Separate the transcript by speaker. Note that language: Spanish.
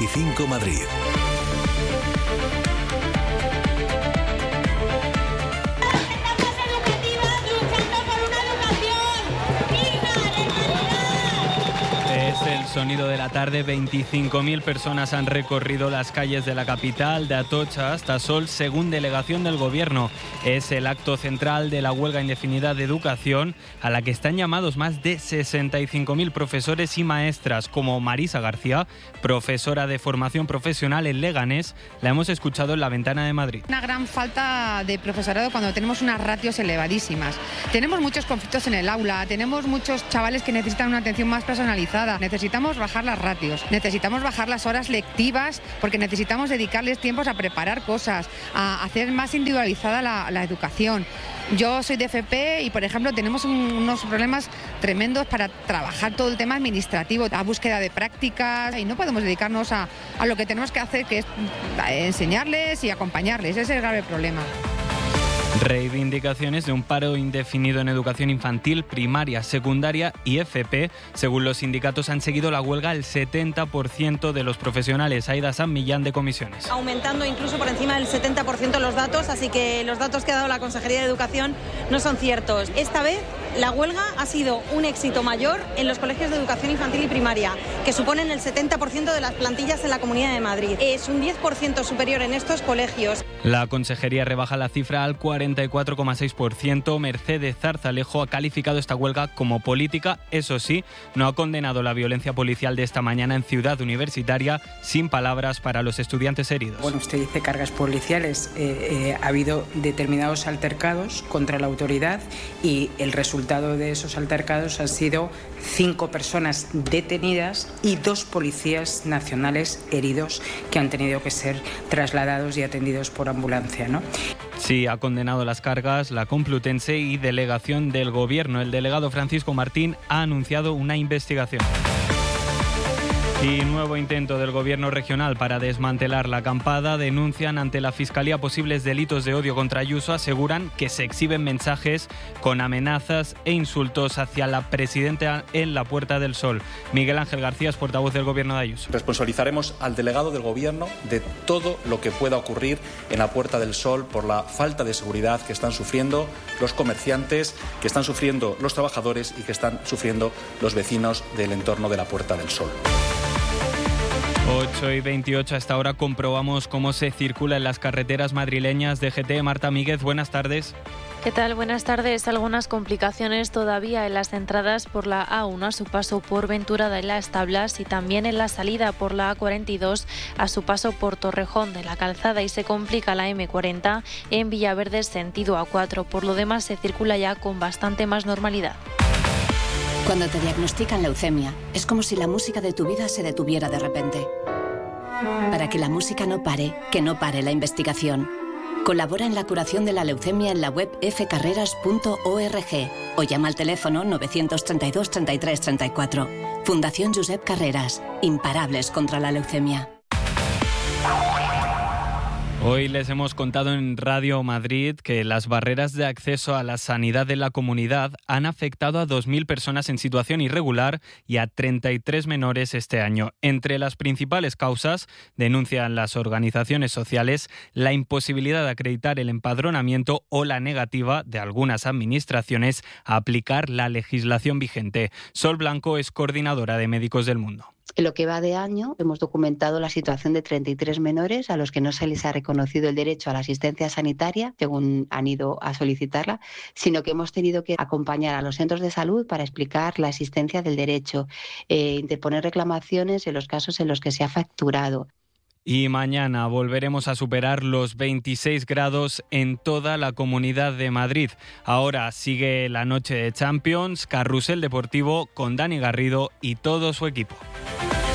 Speaker 1: 25 Madrid.
Speaker 2: El sonido de la tarde, 25.000 personas han recorrido las calles de la capital, de Atocha hasta Sol, según delegación del Gobierno. Es el acto central de la huelga indefinida de educación, a la que están llamados más de 65.000 profesores y maestras, como Marisa García, profesora de formación profesional en Leganés. La hemos escuchado en La Ventana de Madrid.
Speaker 3: Una gran falta de profesorado cuando tenemos unas ratios elevadísimas. Tenemos muchos conflictos en el aula, tenemos muchos chavales que necesitan una atención más personalizada. Necesitamos bajar las ratios, necesitamos bajar las horas lectivas, porque necesitamos dedicarles tiempos a preparar cosas, a hacer más individualizada la educación. Yo soy de FP y, por ejemplo, tenemos unos problemas tremendos para trabajar todo el tema administrativo, la búsqueda de prácticas, y no podemos dedicarnos a lo que tenemos que hacer, que es enseñarles y acompañarles. Ese es el grave problema.
Speaker 2: Reivindicaciones de un paro indefinido en educación infantil, primaria, secundaria y FP. Según los sindicatos, han seguido la huelga el 70% de los profesionales. Aida San Millán, de Comisiones.
Speaker 4: Aumentando incluso por encima del 70% los datos, así que los datos que ha dado la Consejería de Educación no son ciertos. Esta vez la huelga ha sido un éxito mayor en los colegios de educación infantil y primaria, que suponen el 70% de las plantillas en la Comunidad de Madrid. Es un 10% superior en estos colegios.
Speaker 2: La Consejería rebaja la cifra al 44,6%. Mercedes Zarzalejo ha calificado esta huelga como política. Eso sí, no ha condenado la violencia policial de esta mañana en Ciudad Universitaria, sin palabras para los estudiantes heridos.
Speaker 5: Bueno, usted dice cargas policiales. Ha habido determinados altercados contra la autoridad y el resultado de esos altercados han sido 5 personas detenidas y 2 policías nacionales heridos que han tenido que ser trasladados y atendidos por ambulancia, ¿no?
Speaker 2: Sí, ha condenado las cargas la Complutense y delegación del Gobierno. El delegado Francisco Martín ha anunciado una investigación. Y nuevo intento del Gobierno regional para desmantelar la acampada. Denuncian ante la Fiscalía posibles delitos de odio contra Ayuso. Aseguran que se exhiben mensajes con amenazas e insultos hacia la presidenta en la Puerta del Sol. Miguel Ángel García es portavoz del Gobierno de Ayuso.
Speaker 6: Responsabilizaremos al delegado del Gobierno de todo lo que pueda ocurrir en la Puerta del Sol por la falta de seguridad que están sufriendo los comerciantes, que están sufriendo los trabajadores y que están sufriendo los vecinos del entorno de la Puerta del Sol.
Speaker 2: 8:28, a esta hora comprobamos cómo se circula en las carreteras madrileñas. DGT, Marta Míguez, buenas tardes.
Speaker 7: ¿Qué tal? Buenas tardes. Algunas complicaciones todavía en las entradas por la A1 a su paso por Ventura de las Tablas y también en la salida por la A42 a su paso por Torrejón de la Calzada, y se complica la M40 en Villaverde sentido A4. Por lo demás se circula ya con bastante más normalidad.
Speaker 8: Cuando te diagnostican leucemia, es como si la música de tu vida se detuviera de repente. Para que la música no pare, que no pare la investigación. Colabora en la curación de la leucemia en la web fcarreras.org o llama al teléfono 932 33 34. Fundación Josep Carreras. Imparables contra la leucemia.
Speaker 2: Hoy les hemos contado en Radio Madrid que las barreras de acceso a la sanidad de la comunidad han afectado a 2.000 personas en situación irregular y a 33 menores este año. Entre las principales causas, denuncian las organizaciones sociales, la imposibilidad de acreditar el empadronamiento o la negativa de algunas administraciones a aplicar la legislación vigente. Sol Blanco es coordinadora de Médicos del Mundo.
Speaker 9: En lo que va de año hemos documentado la situación de 33 menores a los que no se les ha reconocido el derecho a la asistencia sanitaria según han ido a solicitarla, sino que hemos tenido que acompañar a los centros de salud para explicar la existencia del derecho, interponer reclamaciones en los casos en los que se ha facturado.
Speaker 2: Y mañana volveremos a superar los 26 grados en toda la Comunidad de Madrid. Ahora sigue la noche de Champions, carrusel deportivo con Dani Garrido y todo su equipo.